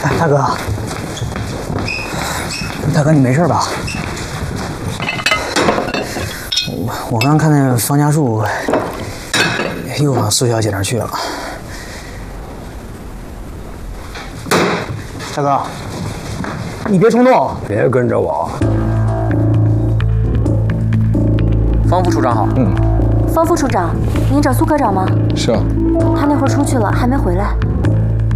哎，大哥，大哥，你没事吧？我刚看那方家树又往苏小姐那儿去了。大哥，你别冲动， 别跟着我。 方副处长好。 方副处长，您找苏科长吗？ 是啊。 他那会儿出去了，还没回来。